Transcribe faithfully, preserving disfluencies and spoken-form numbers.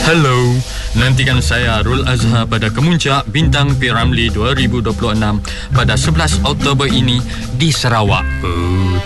Hello, nantikan saya Rul Azhar pada Kemuncak Bintang P Ramlee dua ribu dua puluh enam pada sebelas Oktober ini di Sarawak. Uh.